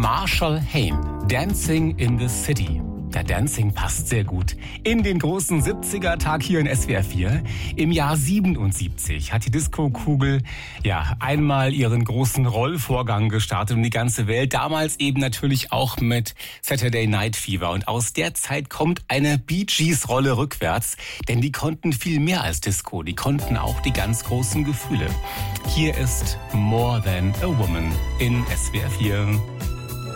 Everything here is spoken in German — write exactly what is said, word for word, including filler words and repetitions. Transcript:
Marshall Hayne, Dancing in the City. Der Dancing passt sehr gut in den großen siebziger-Tag hier in S W R vier. Im Jahr siebenundsiebzig hat die Disco-Kugel ja einmal ihren großen Rollvorgang gestartet und die ganze Welt. Damals eben natürlich auch mit Saturday Night Fever. Und aus der Zeit kommt eine Bee Gees-Rolle rückwärts, denn die konnten viel mehr als Disco. Die konnten auch die ganz großen Gefühle. Hier ist More Than a Woman in S W R vier.